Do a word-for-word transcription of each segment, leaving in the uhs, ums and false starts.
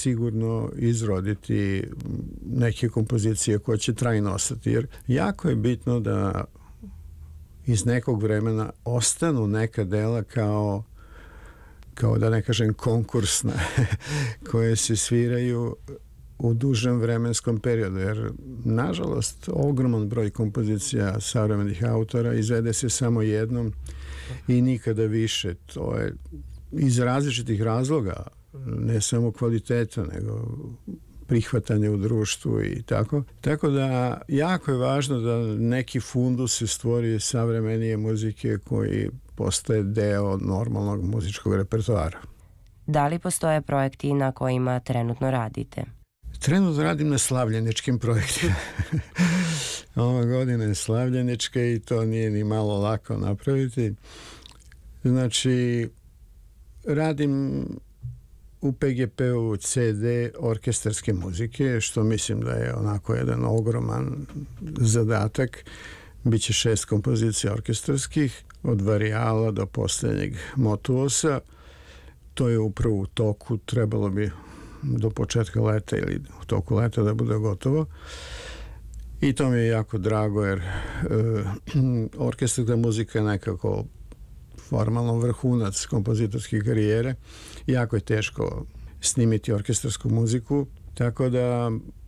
sigurno izroditi neke kompozicije koje će trajno ostati, jer jako je bitno da iz nekog vremena ostanu neka dela kao kao da ne kažem konkursna koje se sviraju u dužem vremenskom periodu, jer nažalost ogroman broj kompozicija savremenih autora izvede se samo jednom i nikada više. To je iz različitih razloga, ne samo kvaliteta, nego prihvatanje u društvu i tako. Tako da jako je važno da neki fundus se stvori savremenije muzike koji postaje deo normalnog muzičkog repertoara. Da li postoje projekti na kojima trenutno radite? Trenutno radim na slavljeničkim projektima. Ova godina je slavljenička i to nije ni malo lako napraviti. Znači, radim u P G P-u C D orkestarske muzike, što mislim da je onako jedan ogroman zadatak. Biće šest kompozicija orkestarskih, od varijala do posljednjeg motuosa. To je upravo u toku, trebalo bi do početka leta ili u toku leta da bude gotovo. I to mi je jako drago, jer e, orkestarska muzika je nekako formalno vrhunac kompozitorske karijere. Jako je teško snimiti orkestarsku muziku, tako da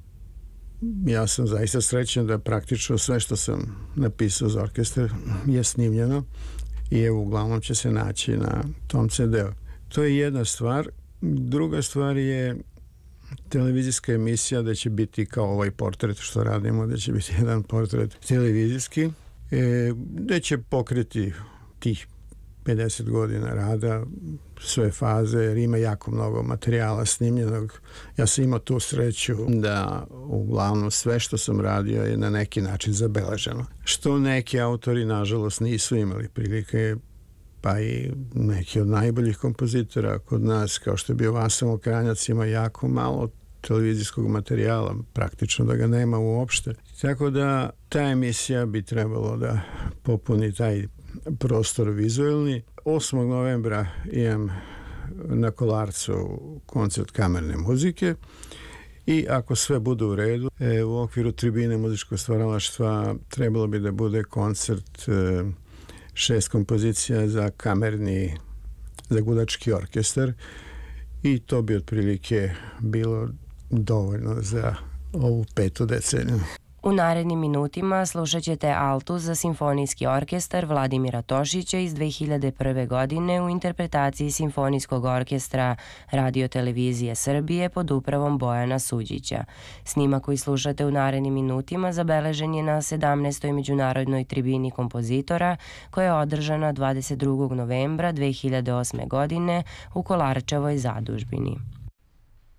ja sam zaista srećan da praktično sve što sam napisao za orkestar je snimljeno i evo uglavnom će se naći na tom C D-u. To je jedna stvar. Druga stvar je televizijska emisija, da će biti kao ovaj portret što radimo, da će biti jedan portret televizijski, e, da će pokriti tih pedeset godina rada, sve faze, jer ima jako mnogo materijala snimljenog. Ja sam imao tu sreću da uglavnom sve što sam radio je na neki način zabeleženo. Što neki autori, nažalost, nisu imali prilike, pa i neki od najboljih kompozitora kod nas, kao što je bio Vasa Mokranjac, ima jako malo televizijskog materijala, praktično da ga nema uopšte. Tako da ta emisija bi trebalo da popuni taj prostor vizuelni. osmog novembra imam na Kolarcu koncert kamerne muzike i ako sve bude u redu, e, u okviru tribine muzičkog stvaralaštva trebalo bi da bude koncert e, šest kompozicija za kamerni, za gudački orkestar i to bi otprilike bilo dovoljno za ovu petu deceniju. U narednim minutima slušat ćete Altu za simfonijski orkestar Vladimira Tošića iz dve hiljade prve. godine u interpretaciji Simfonijskog orkestra Radio-televizije Srbije pod upravom Bojana Suđića. Snimak koji slušate u narednim minutima zabeležen je na sedamnaestoj međunarodnoj tribini kompozitora koja je održana dvadeset drugog novembra dve hiljade osme. godine u Kolarčevoj zadužbini.